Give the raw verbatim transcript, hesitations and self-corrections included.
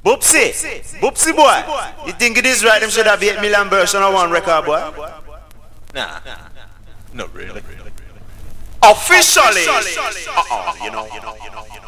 Boopsy, Boopsy boy. You think it is right? Them should have eight million version of one record, boy. Nah, not really. Officially, uh-oh, you know, you know, you know, you know.